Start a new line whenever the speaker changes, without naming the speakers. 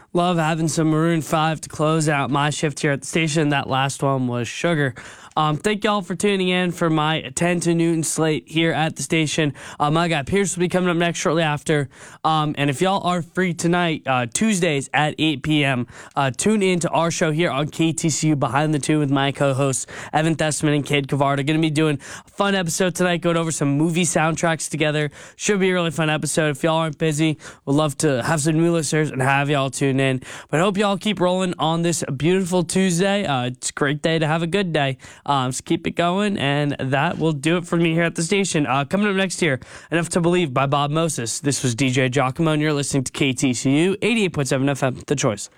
Love having some Maroon 5 to close out my shift here at the station. That last one was Sugar. Thank y'all for tuning in for my 10 to noon slate here at the station. My guy Pierce will be coming up next shortly after. And if y'all are free tonight, Tuesdays at 8 p.m., tune in to our show here on KTCU Behind the Tune with my co-hosts Evan Thesman and Cade Kavarda. Going to be doing a fun episode tonight, going over some movie soundtracks together. Should be a really fun episode. If y'all aren't busy, we'd love to have some new listeners and have y'all tune in. But I hope y'all keep rolling on this beautiful Tuesday. It's a great day to have a good day. So keep it going, and that will do it for me here at the station. Coming up next year, Enough to Believe by Bob Moses. This was DJ Giacomo, and you're listening to KTCU 88.7 FM, The Choice.